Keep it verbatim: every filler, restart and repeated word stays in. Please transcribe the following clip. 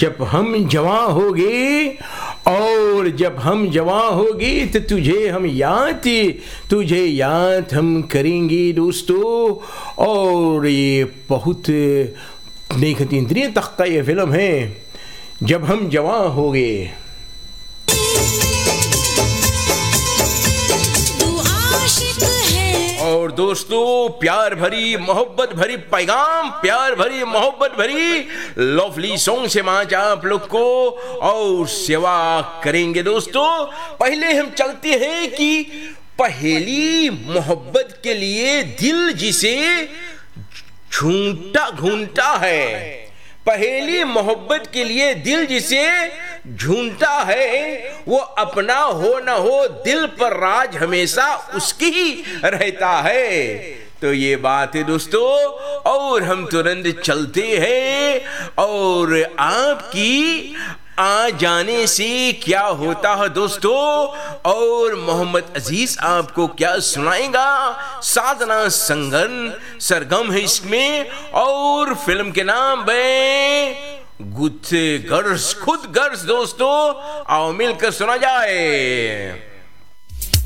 जब हम जवां होगे, और जब हम जवां होगे तो तुझे हम याद तुझे याद हम करेंगे दोस्तों। और ये बहुत नेकत इंद्रिय तक का ये फिल्म है, जब हम जवां होगे। और दोस्तों प्यार भरी मोहब्बत भरी पैगाम, प्यार भरी मोहब्बत भरी लवली सॉन्ग से आज आप लोग को और सेवा करेंगे दोस्तों। पहले हम चलते हैं कि पहली मोहब्बत के लिए दिल जिसे झूठा घूमता है, पहली मोहब्बत के लिए दिल जिसे झूठा है, वो अपना हो न हो दिल पर राज हमेशा उसकी ही रहता है। तो ये बात है दोस्तों, और हम तुरंत चलते हैं और आपकी आ जाने से क्या होता है दोस्तों, और मोहम्मद अजीज आपको क्या सुनाएगा। साधना संगन सरगम है इसमें, और फिल्म के नाम है गुत्थे गर्स खुद गर्स दोस्तों। आओ मिलकर सुना जाए।